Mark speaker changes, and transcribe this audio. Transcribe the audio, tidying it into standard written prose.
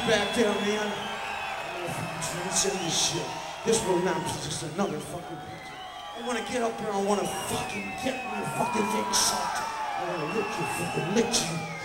Speaker 1: back there, man. I'm gonna fucking transcend this shit. This romance is just another fucking picture. I wanna get up here, I wanna fucking get your fucking thing sucked. I wanna lick you.